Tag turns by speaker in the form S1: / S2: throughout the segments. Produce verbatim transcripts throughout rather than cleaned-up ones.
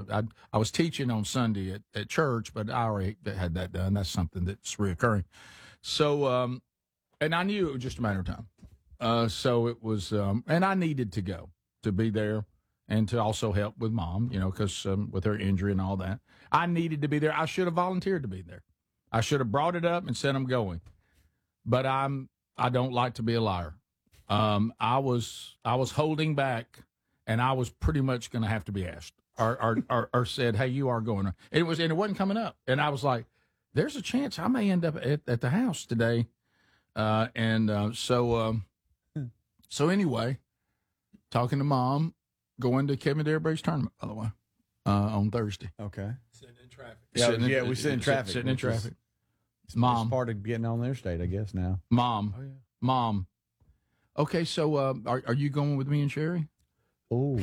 S1: I I was teaching on Sunday at, at church, but I already had that done. That's something that's reoccurring. So, um, and I knew it was just a matter of time. Uh, so it was, um, and I needed to go to be there and to also help with Mom, you know, because um, with her injury and all that. I needed to be there. I should have volunteered to be there. I should have brought it up and said I'm going. But I'm I don't like to be a liar. Um, I was I was holding back, and I was pretty much going to have to be asked or or, or or said, hey, you are going. And it was and it wasn't coming up. And I was like, there's a chance I may end up at, at the house today. Uh, and uh, so um, so anyway, talking to Mom, going to Kevin Derryberry's tournament, by the way, uh, on Thursday.
S2: Okay.
S3: Sitting in traffic.
S2: Yeah,
S1: Sitting in-
S2: yeah, we sit in traffic.
S1: Sitting in
S2: which is-
S1: traffic.
S2: It's
S1: Mom,
S2: part of getting on their state, I guess, now.
S1: Mom,
S3: Oh, yeah.
S1: Mom. Okay, so uh, are are you going with me and Sherry?
S2: Oh.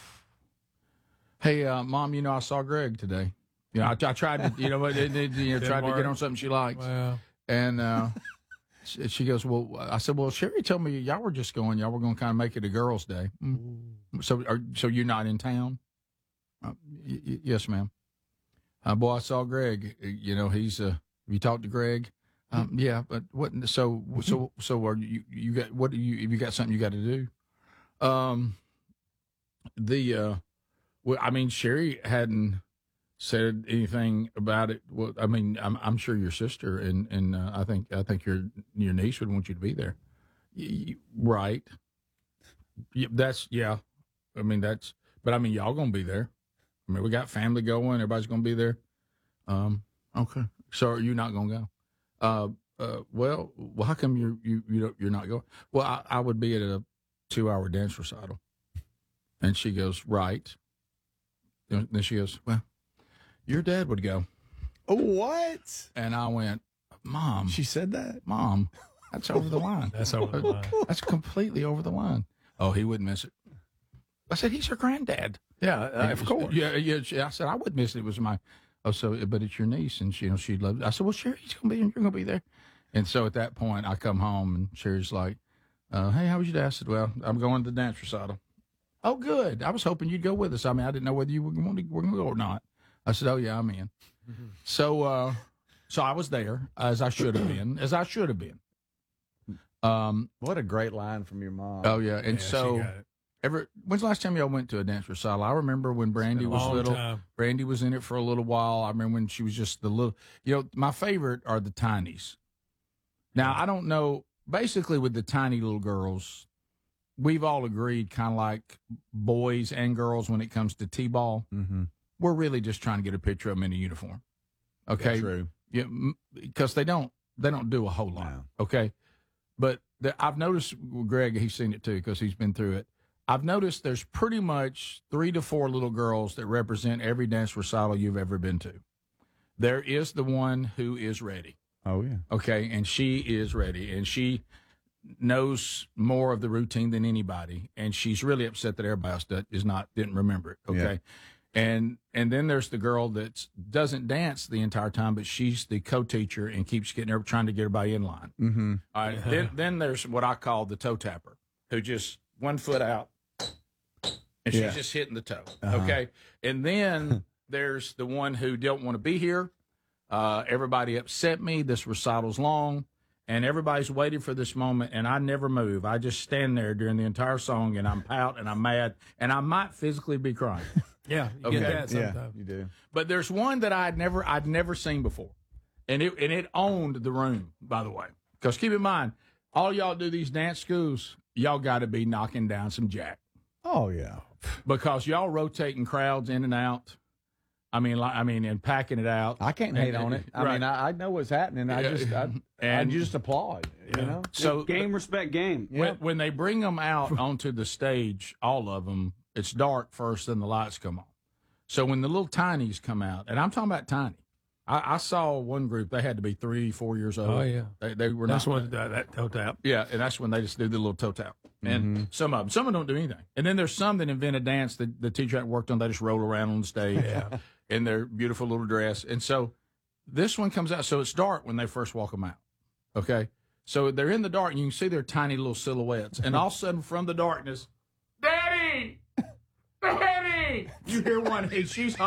S1: Hey, uh, Mom, you know, I saw Greg today. You know, I, I tried to, you know, it, it, it, you know tried to
S3: work.
S1: get on something she likes.
S3: Well,
S1: And uh, she, she goes, well, I said, well, Sherry told me y'all were just going, y'all were going to kind of make it a girls' day. Mm. So are, so you're not in town? Uh, y- y- yes, ma'am. Uh, boy, I saw Greg. You know, he's, uh, have you talked to Greg? Um, yeah, but what, so, so, so are you, you got, what do you, have you got something you got to do? Um, the, uh, well, I mean, Sherry hadn't said anything about it. Well, I mean, I'm, I'm sure your sister and, and, uh, I think, I think your, your niece would want you to be there. Y- y- right. Yeah, that's, yeah. I mean, that's, but I mean, y'all gonna be there. I mean, we got family going. Everybody's gonna be there. Um, okay. So are you not gonna go? Uh, uh, well, well, how come you you you don't, you're not going? Well, I, I would be at a two hour dance recital, and she goes, right. Then then she goes, well, your dad would go,
S2: Oh, what?
S1: and I went, Mom,
S2: She said that?
S1: Mom, that's over the line.
S3: that's over the line.
S1: That's completely over the line. Oh, he wouldn't miss it. I said, he's her granddad.
S2: Yeah, uh, of course.
S1: Yeah, yeah. She, I said, I would miss it. It was my, oh, so, but it's your niece, and she, you know, she loved it. I said, well, Sherry's gonna be, you're gonna be there. And so at that point, I come home, and Sherry's like, uh, hey, how was your day? I said, well, I'm going to the dance recital. Oh, good. I was hoping you'd go with us. I mean, I didn't know whether you were going to, were going to go or not. I said, oh yeah, I'm in. Mm-hmm. So, uh, so I was there as I should have been, as I should have been. Um,
S2: What a great line from your mom.
S1: oh yeah, and
S3: Yeah, she
S1: so.
S3: got it.
S1: Ever, when's the last time y'all went to a dance recital? I remember when Brandy
S3: been a
S1: was
S3: long
S1: little.
S3: time.
S1: Brandy was in it for a little while. I remember when she was just the little. You know, my favorite are the tinies. Now I don't know. Basically, with the tiny little girls, we've all agreed, kind of like boys and girls, when it comes to t-ball,
S2: Mm-hmm.
S1: we're really just trying to get a picture of them in a uniform. Okay,
S2: True.
S1: yeah, because they don't they don't do a whole lot.
S2: No.
S1: Okay, but the, I've noticed Greg, he's seen it too because he's been through it. I've noticed there's pretty much three to four little girls that represent every dance recital you've ever been to. There is the one who is ready.
S2: Oh, yeah.
S1: Okay, and she is ready, and she knows more of the routine than anybody, and she's really upset that everybody else that is not didn't remember it. Okay,
S2: Yeah.
S1: and and then there's the girl that doesn't dance the entire time, but she's the co-teacher and keeps getting her trying to get everybody in line.
S2: Mm-hmm.
S1: All right, then then there's what I call the toe tapper, who just one foot out, and she's
S2: Yeah.
S1: just hitting the toe.
S2: Uh-huh.
S1: Okay, and then there's the one who don't want to be here. Uh, everybody upset me. This recital's long, and everybody's waiting for this moment, and I never move. I just stand there during the entire song, and I'm pout, and I'm mad, and I might physically be crying.
S3: Yeah, you
S1: Okay.
S3: get that
S2: Yeah,
S3: sometimes.
S2: you do.
S1: But there's one that I'd never, I'd never seen before, and it and it owned the room. By the way, because keep in mind, all y'all do these dance schools, y'all got to be knocking down some jack
S2: Oh, yeah.
S1: because y'all rotating crowds in and out. I mean, like, I mean, and packing it out.
S2: I can't hate on it. I
S1: Right.
S2: mean, I, I know what's happening. I
S1: Yeah.
S2: just, I, I
S1: And-
S2: just applaud, you know?
S1: So
S4: Game, respect, game.
S2: Yeah.
S1: when, when they bring them out onto the stage, all of them, it's dark first, then the lights come on. So when the little tinies come out, and I'm talking about tiny, I, I saw one group, they had to be three, four years old.
S3: Oh, yeah.
S1: They, they were
S3: That's
S1: not.
S3: what that, that toe tap.
S1: Yeah, and that's when they just do the little toe tap. And some of them, some of them don't do anything. And then there's some that invent a dance that the teacher hadn't worked on. They just roll around on the stage
S3: Yeah.
S1: in their beautiful little dress. And so this one comes out. So it's dark when they first walk them out. Okay. So they're in the dark and you can see their tiny little silhouettes. And all of a sudden from the darkness, Daddy! Daddy! You hear one, and she's